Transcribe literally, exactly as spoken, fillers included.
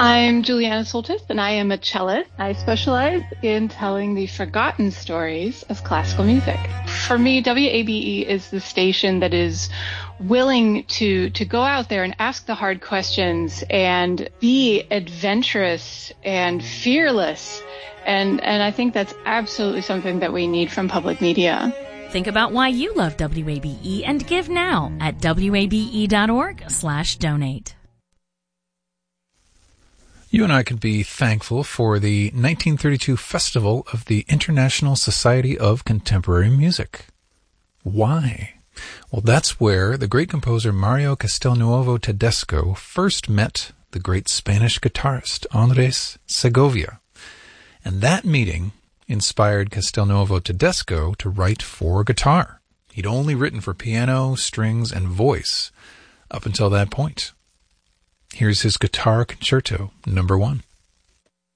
I'm Juliana Soltis, and I am a cellist. I specialize in telling the forgotten stories of classical music. For me, W A B E is the station that is willing to, to go out there and ask the hard questions and be adventurous and fearless. And, and I think that's absolutely something that we need from public media. Think about why you love W A B E and give now at W A B E dot org slash donate. You and I could be thankful for the nineteen thirty-two Festival of the International Society of Contemporary Music. Why? Well, that's where the great composer Mario Castelnuovo Tedesco first met the great Spanish guitarist Andres Segovia. And that meeting inspired Castelnuovo Tedesco to write for guitar. He'd only written for piano, strings, and voice up until that point. Here's his guitar concerto, number one.